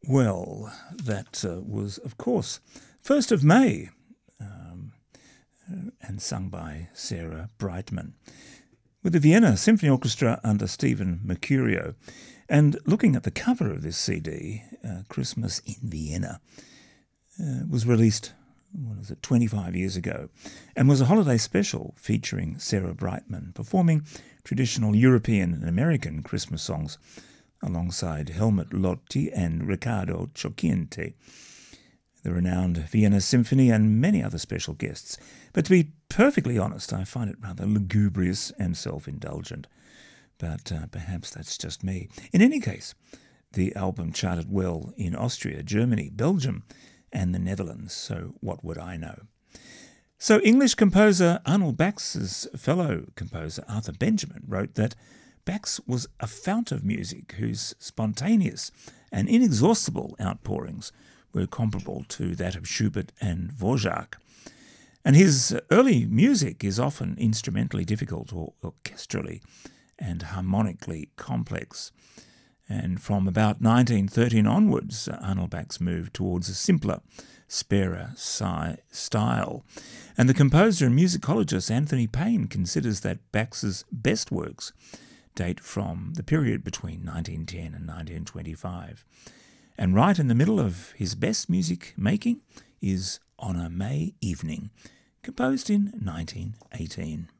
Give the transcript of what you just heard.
Well, that was, of course, 1st of May, and sung by Sarah Brightman, with the Vienna Symphony Orchestra under Stephen Mercurio. And looking at the cover of this CD, Christmas in Vienna, was released, 25 years ago, and was a holiday special featuring Sarah Brightman performing traditional European and American Christmas songs alongside Helmut Lotti and Riccardo Ciocchiante, the renowned Vienna Symphony, and many other special guests. But to be perfectly honest, I find it rather lugubrious and self-indulgent. But perhaps that's just me. In any case, the album charted well in Austria, Germany, Belgium, and the Netherlands, so what would I know? So English composer Arnold Bax's fellow composer Arthur Benjamin wrote that Bax was a fount of music whose spontaneous and inexhaustible outpourings were comparable to that of Schubert and Dvorak. And his early music is often instrumentally difficult or orchestrally and harmonically complex. And from about 1913 onwards, Arnold Bax moved towards a simpler, sparer style. And the composer and musicologist Anthony Payne considers that Bax's best works date from the period between 1910 and 1925. And right in the middle of his best music making is On a May Evening, composed in 1918.